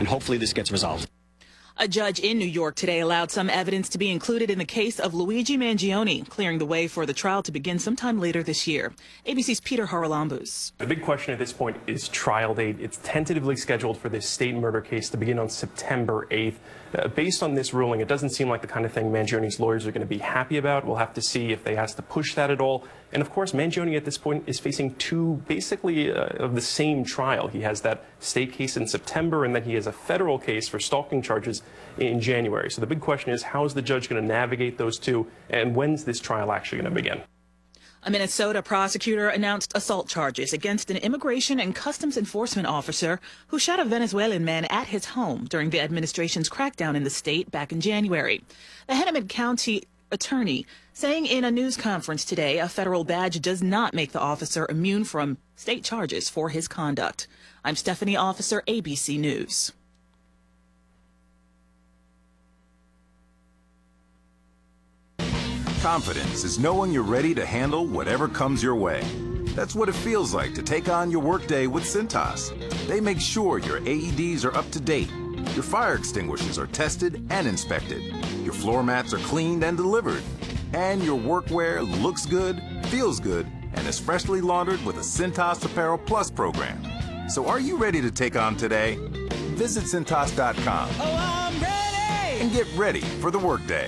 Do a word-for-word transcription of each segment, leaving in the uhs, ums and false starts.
and hopefully this gets resolved. A judge in New York today allowed some evidence to be included in the case of Luigi Mangione, clearing the way for the trial to begin sometime later this year. A B C's Peter Haralambous. The big question at this point is trial date. It's tentatively scheduled for this state murder case to begin on September eighth. Uh, based on this ruling, it doesn't seem like the kind of thing Mangione's lawyers are going to be happy about. We'll have to see if they has to push that at all. And of course, Mangione at this point is facing two basically uh, of the same trial. He has that state case in September, and then he has a federal case for stalking charges in January. So the big question is, how is the judge going to navigate those two, and when's this trial actually going to begin? A Minnesota prosecutor announced assault charges against an immigration and customs enforcement officer who shot a Venezuelan man at his home during the administration's crackdown in the state back in January. The Hennepin County attorney saying in a news conference today a federal badge does not make the officer immune from state charges for his conduct. I'm Stephanie Officer, A B C News. Confidence is knowing you're ready to handle whatever comes your way. That's what it feels like to take on your workday with Cintas. They make sure your A E Ds are up to date, your fire extinguishers are tested and inspected, your floor mats are cleaned and delivered, and your workwear looks good, feels good, and is freshly laundered with a Cintas Apparel Plus program. So are you ready to take on today? Visit Cintas dot com Oh, I'm ready! and get ready for the workday.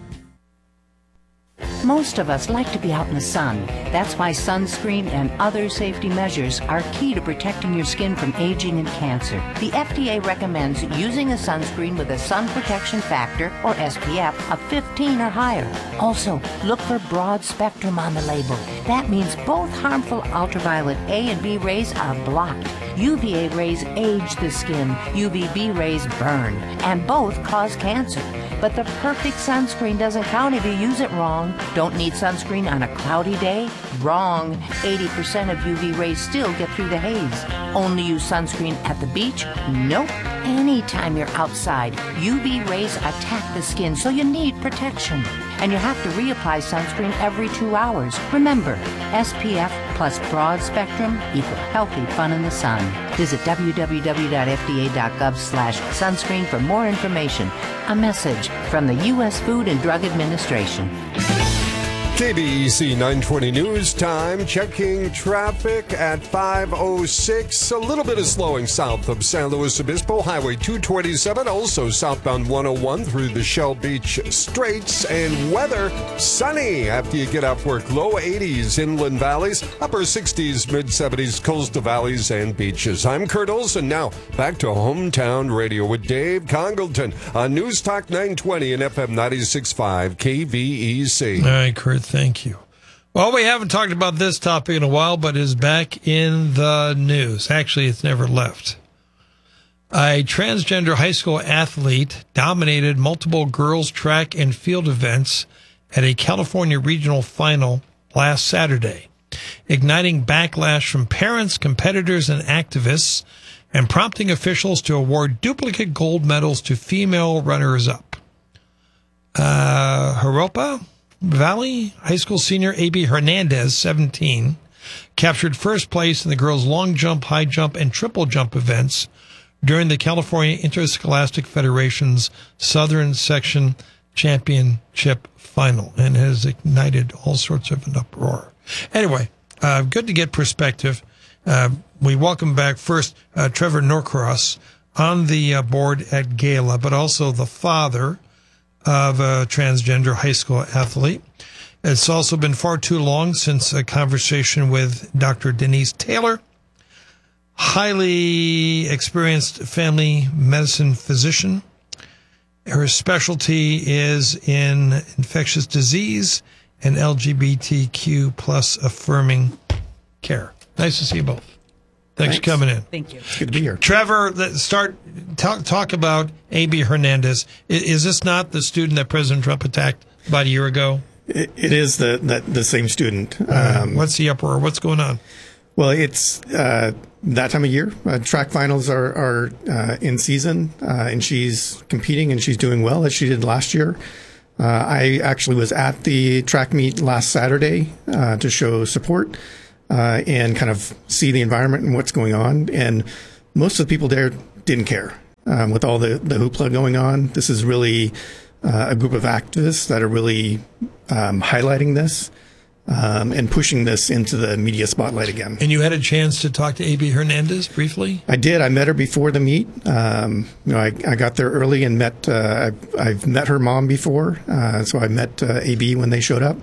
Most of us like to be out in the sun. That's why sunscreen and other safety measures are key to protecting your skin from aging and cancer. The F D A recommends using a sunscreen with a sun protection factor, or S P F, of fifteen or higher. Also, look for broad spectrum on the label. That means both harmful ultraviolet A and B rays are blocked. U V A rays age the skin, U V B rays burn, and both cause cancer. But the perfect sunscreen doesn't count if you use it wrong. Don't need sunscreen on a cloudy day? Wrong. eighty percent of U V rays still get through the haze. Only use sunscreen at the beach? Nope. Anytime you're outside, U V rays attack the skin, so you need protection. And you have to reapply sunscreen every two hours. Remember, S P F plus broad spectrum equal healthy fun in the sun. Visit w w w dot f d a dot gov slash sunscreen for more information. A message from the U S Food and Drug Administration. K B E C nine twenty News Time, checking traffic at five oh six. A little bit of slowing south of San Luis Obispo, Highway two twenty-seven, also southbound one oh one through the Shell Beach Straits. And weather, sunny after you get off work. Low eighties inland valleys, upper sixties, mid seventies coastal valleys and beaches. I'm Kurt Olson. Now back to Hometown Radio with Dave Congleton on News Talk nine twenty and F M ninety-six point five K B E C. All right, Kurt. Thank you. Well, we haven't talked about this topic in a while, but is back in the news. Actually, it's never left. A transgender high school athlete dominated multiple girls' track and field events at a California regional final last Saturday, igniting backlash from parents, competitors, and activists, and prompting officials to award duplicate gold medals to female runners-up. Uh, Europa Valley High School senior A B Hernandez, seventeen, captured first place in the girls' long jump, high jump, and triple jump events during the California Interscholastic Federation's Southern Section Championship Final, and has ignited all sorts of an uproar. Anyway, uh, good to get perspective. Uh, we welcome back first uh, Trevor Norcross on the uh, board at Gala, but also the father of a transgender high school athlete. It's also been far too long since a conversation with Doctor Denise Taylor, highly experienced family medicine physician. Her specialty is in infectious disease and L G B T Q plus affirming care. Nice to see you both. Thanks, Thanks. for coming in. Thank you. It's good to be here. Trevor, let's start talk talk about A B Hernandez. Is, is this not the student that President Trump attacked about a year ago? It, it is the, the the same student. Uh, um, what's the uproar? What's going on? Well, it's uh, that time of year. Uh, track finals are are uh, in season, uh, and she's competing and she's doing well as she did last year. Uh, I actually was at the track meet last Saturday uh, to show support. Uh, and kind of see the environment and what's going on. And most of the people there didn't care. um, with all the, the hoopla going on. This is really uh, a group of activists that are really um, highlighting this um, and pushing this into the media spotlight again. And you had a chance to talk to A B Hernandez briefly? I did. I met her before the meet. Um, you know, I, I got there early and met. Uh, I've, I've met her mom before, uh, so I met uh, A B when they showed up,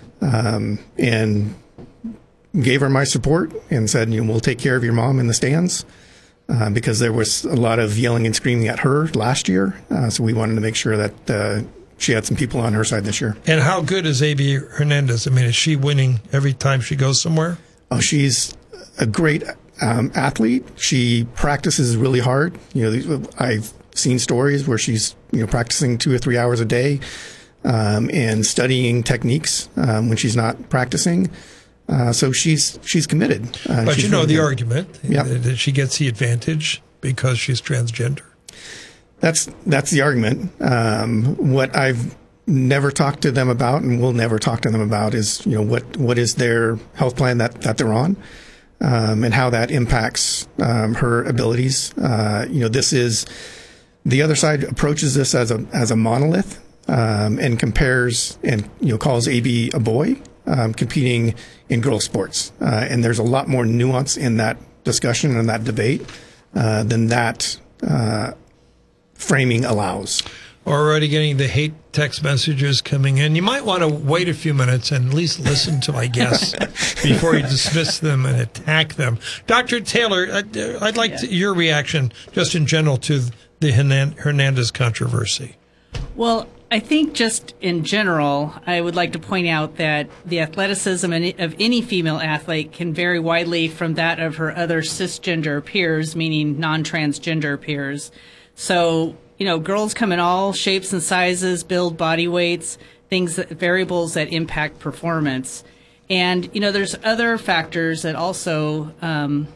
um, and gave her my support and said, you know, we'll take care of your mom in the stands, uh, because there was a lot of yelling and screaming at her last year. Uh, so we wanted to make sure that uh, she had some people on her side this year. And how good is A B Hernandez? I mean, is she winning every time she goes somewhere? Oh, she's a great um, athlete. She practices really hard. You know, I've seen stories where she's, you know, practicing two or three hours a day um, and studying techniques um, when she's not practicing. Uh, so she's she's committed. Uh, but she's you know really the good. argument Yep. that she gets the advantage because she's transgender. That's that's the argument. Um, what I've never talked to them about, and will never talk to them about, is you know what what is their health plan that, that they're on, um, and how that impacts um, her abilities. Uh, you know, this is the other side approaches this as a as a monolith, um, and compares and you know calls A B a boy. Um, competing in girls' sports. Uh, and there's a lot more nuance in that discussion and that debate uh, than that uh, framing allows. Already getting the hate text messages coming in. You might want to wait a few minutes and at least listen to my guests before you dismiss them and attack them. Doctor Taylor, I'd, I'd like Yeah. to, your reaction just in general to the Hernandez controversy. Well, I think just in general, I would like to point out that the athleticism of any female athlete can vary widely from that of her other cisgender peers, meaning non-transgender peers. So, you know, girls come in all shapes and sizes, build body weights, things that, variables that impact performance. And, you know, there's other factors that also um,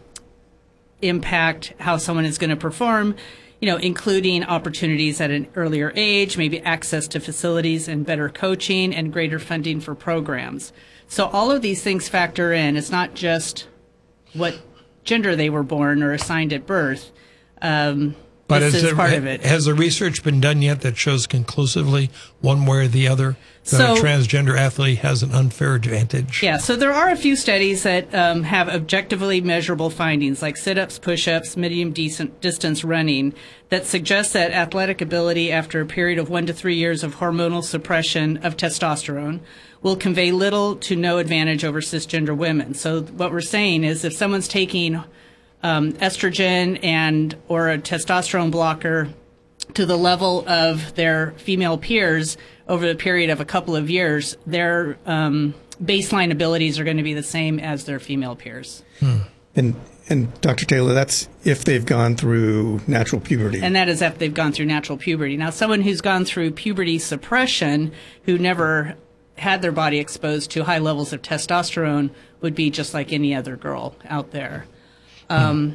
impact how someone is going to perform, you know, including opportunities at an earlier age, maybe access to facilities and better coaching and greater funding for programs. So all of these things factor in. It's not just what gender they were born or assigned at birth. Um, But this is is it, part of it. has the research been done yet that shows conclusively one way or the other that So- a transgender athlete has an unfair advantage? Yeah, so there are a few studies that um, have objectively measurable findings, like sit-ups, push-ups, medium decent distance running, that suggest that athletic ability after a period of one to three years of hormonal suppression of testosterone will convey little to no advantage over cisgender women. So what we're saying is if someone's taking um, estrogen and or a testosterone blocker to the level of their female peers over the period of a couple of years, their um, baseline abilities are going to be the same as their female peers. Hmm. And and Doctor Taylor, that's if they've gone through natural puberty. And that is if they've gone through natural puberty. Now, someone who's gone through puberty suppression, who never had their body exposed to high levels of testosterone, would be just like any other girl out there. Um,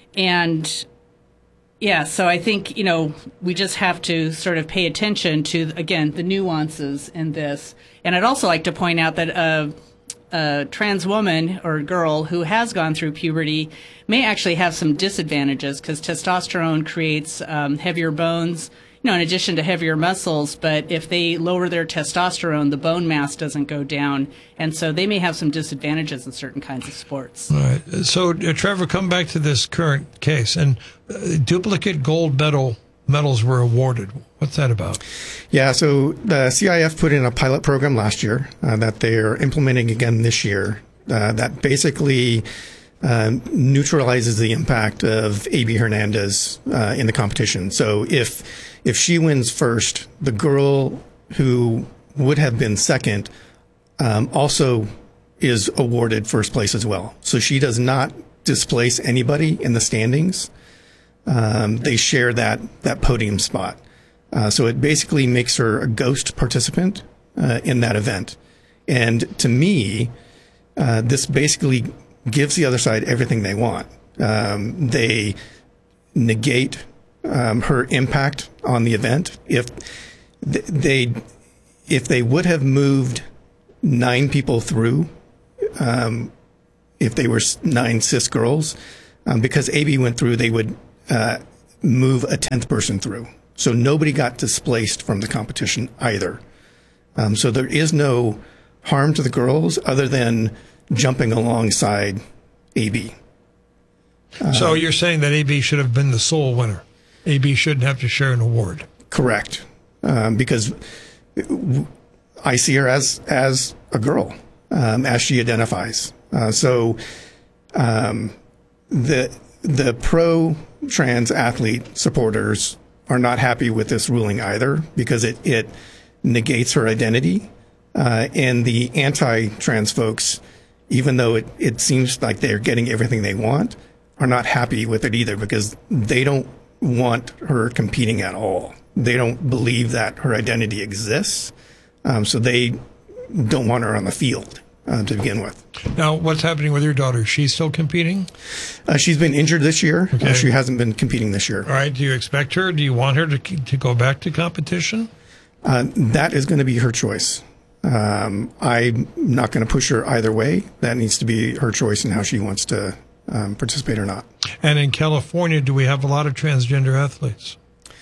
and yeah, so I think, you know, we just have to sort of pay attention to, again, the nuances in this. And I'd also like to point out that a, a trans woman or girl who has gone through puberty may actually have some disadvantages because testosterone creates um, heavier bones, you know, in addition to heavier muscles. But if they lower their testosterone, the bone mass doesn't go down. And so they may have some disadvantages in certain kinds of sports. All right. So, uh, Trevor, come back to this current case. And uh, duplicate gold medal medals were awarded. What's that about? Yeah, so the C I F put in a pilot program last year uh, that they're implementing again this year uh, that basically um, neutralizes the impact of A B Hernandez uh, in the competition. So if if she wins first, the girl who would have been second um, also is awarded first place as well. So she does not displace anybody in the standings. Um, they share that that podium spot. Uh, so it basically makes her a ghost participant uh, in that event. And to me, uh, this basically gives the other side everything they want. Um, they negate um, her impact on the event. If th- they if they would have moved nine people through, um, if they were nine cis girls, um, because A B went through, they would uh, move a tenth person through. So nobody got displaced from the competition either. Um, so there is no harm to the girls other than jumping alongside A B. Uh, so you're saying that A B should have been the sole winner. A B shouldn't have to share an award. Correct. Um, because I see her as, as a girl, um, as she identifies. Uh, so um, the the pro-trans athlete supporters are not happy with this ruling either, because it, it negates her identity. Uh, and the anti-trans folks, even though it, it seems like they're getting everything they want, are not happy with it either, because they don't want her competing at all. They don't believe that her identity exists. Um, so they don't want her on the field uh, to begin with. Now, what's happening with your daughter? She's still competing? Uh, she's been injured this year. Okay. Uh, she hasn't been competing this year. All right. Do you expect her? Do you want her to to go back to competition? Uh, that is going to be her choice. Um, I'm not going to push her either way. That needs to be her choice in how she wants to um, participate or not. And in California, do we have a lot of transgender athletes?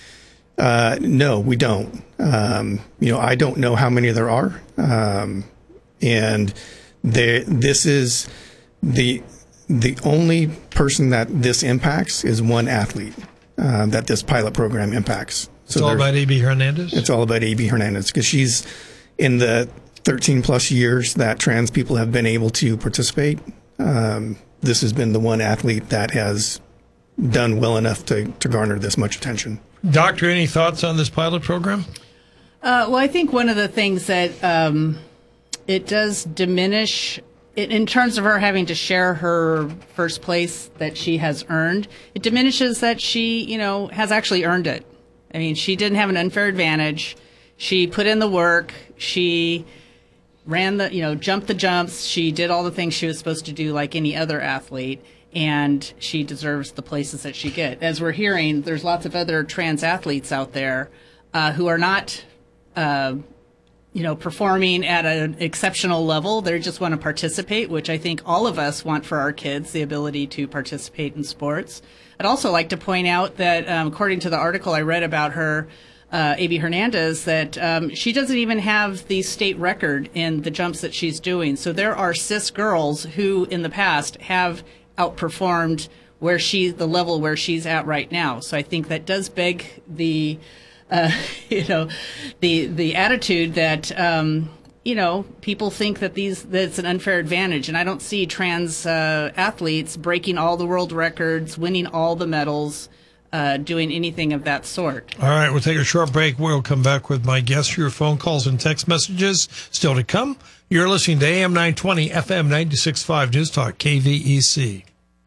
Uh, no, we don't. Um, you know, I don't know how many there are. Um, and there, this is the, the only person that this impacts is one athlete, uh, that this pilot program impacts. So it's all about A B Hernandez? It's all about A B Hernandez, because she's in the thirteen plus years that trans people have been able to participate. Um, this has been the one athlete that has done well enough to, to garner this much attention. Doctor, any thoughts on this pilot program? Uh, well, I think one of the things that um, it does diminish, it, in terms of her having to share her first place that she has earned, it diminishes that she, you know, has actually earned it. I mean, she didn't have an unfair advantage. She put in the work. She ran the, you know, jumped the jumps. She did all the things she was supposed to do like any other athlete. And she deserves the places that she get. As we're hearing, there's lots of other trans athletes out there uh, who are not, uh, you know, performing at an exceptional level. They just want to participate, which I think all of us want for our kids, the ability to participate in sports. I'd also like to point out that, um, according to the article I read about her, uh, A B Hernandez, that um, she doesn't even have the state record in the jumps that she's doing. So there are cis girls who, in the past, have outperformed where she, the level where she's at right now. So I think that does beg the, uh, you know, the the attitude that um, you know, people think that these that it's an unfair advantage, and I don't see trans uh, athletes breaking all the world records, winning all the medals, uh, doing anything of that sort. All right, we'll take a short break. We'll come back with my guests. Your phone calls and text messages still to come. You're listening to A M nine twenty, F M ninety-six point five News Talk, K V E C.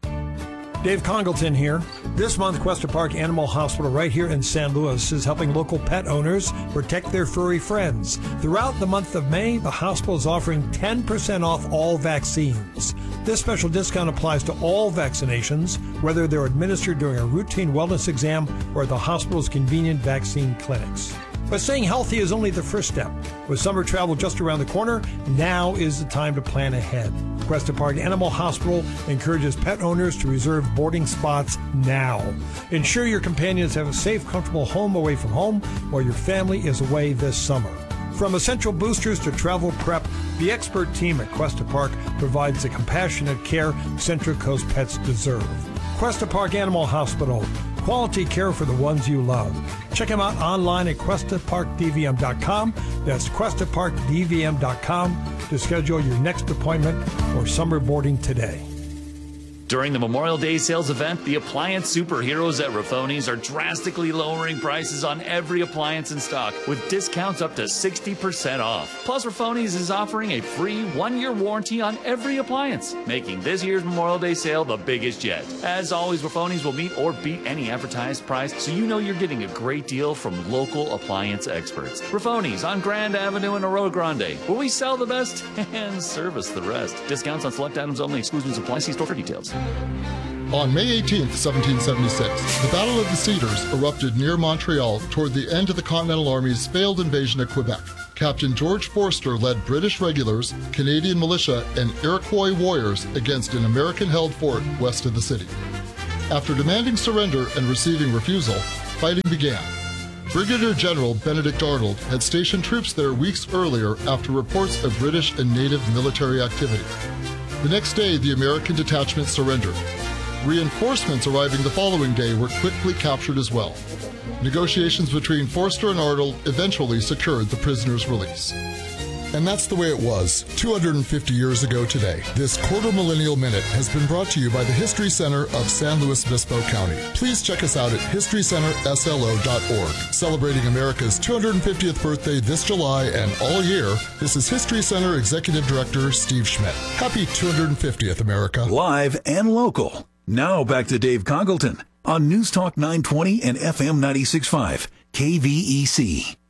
Dave Congleton here. This month, Cuesta Park Animal Hospital right here in San Luis is helping local pet owners protect their furry friends. Throughout the month of May, the hospital is offering ten percent off all vaccines. This special discount applies to all vaccinations, whether they're administered during a routine wellness exam or at the hospital's convenient vaccine clinics. But staying healthy is only the first step. With summer travel just around the corner, now is the time to plan ahead. Cuesta Park Animal Hospital encourages pet owners to reserve boarding spots now. Ensure your companions have a safe, comfortable home away from home while your family is away this summer. From essential boosters to travel prep, the expert team at Cuesta Park provides the compassionate care Central Coast pets deserve. Cuesta Park Animal Hospital. Quality care for the ones you love. Check them out online at cuesta park d v m dot com. That's cuesta park d v m dot com to schedule your next appointment or summer boarding today. During the Memorial Day sales event, the appliance superheroes at Raffoni's are drastically lowering prices on every appliance in stock with discounts up to sixty percent off. Plus, Raffoni's is offering a free one-year warranty on every appliance, making this year's Memorial Day sale the biggest yet. As always, Raffoni's will meet or beat any advertised price, so you know you're getting a great deal from local appliance experts. Raffoni's on Grand Avenue in Arroyo Grande, where we sell the best and service the rest. Discounts on select items only. Exclusions apply. See store for details. On May eighteenth, seventeen seventy-six, the Battle of the Cedars erupted near Montreal toward the end of the Continental Army's failed invasion of Quebec. Captain George Forster led British regulars, Canadian militia, and Iroquois warriors against an American-held fort west of the city. After demanding surrender and receiving refusal, fighting began. Brigadier General Benedict Arnold had stationed troops there weeks earlier after reports of British and native military activity. The next day, the American detachment surrendered. Reinforcements arriving the following day were quickly captured as well. Negotiations between Forster and Arnold eventually secured the prisoners' release. And that's the way it was two hundred fifty years ago today. This quarter millennial minute has been brought to you by the History Center of San Luis Obispo County. Please check us out at history center s l o dot org. Celebrating America's two hundred fiftieth birthday this July and all year, this is History Center Executive Director Steve Schmidt. Happy two hundred fiftieth, America. Live and local. Now back to Dave Congleton on News Talk nine twenty and F M ninety-six point five, K V E C.